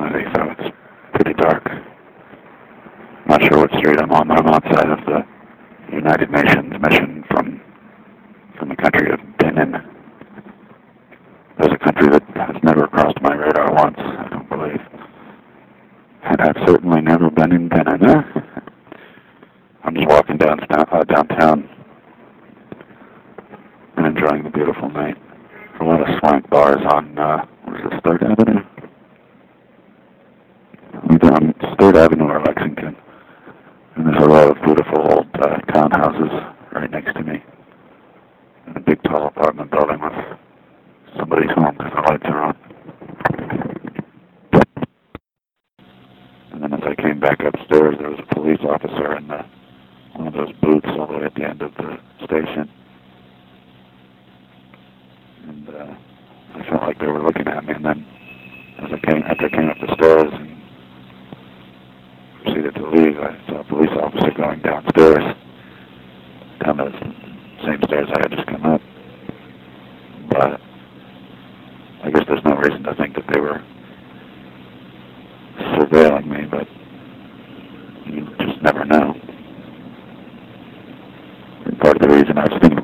community, so it's pretty dark. Not sure what street I'm on. I'm outside of the United Nations mission from the country of Benin. There's a country that has never crossed my radar once, I don't believe. And I've certainly never been in Benin. I'm just walking downtown and enjoying the beautiful night. A lot of swank bars on, what is it, 3rd Avenue? Either on 3rd Avenue or Lexington. And there's a lot of beautiful old townhouses right next to me. And a big tall apartment building with somebody's home because the lights are on. And then as I came back upstairs, there was a police officer in one of those booths all the way at the end of the station. And I felt like they were looking at me. And then after I came up the stairs and proceeded to leave, I saw a police officer going downstairs, down the same stairs I had just come up. But I guess there's no reason to think that they were surveilling me, but you just never know. And part of the reason I was thinking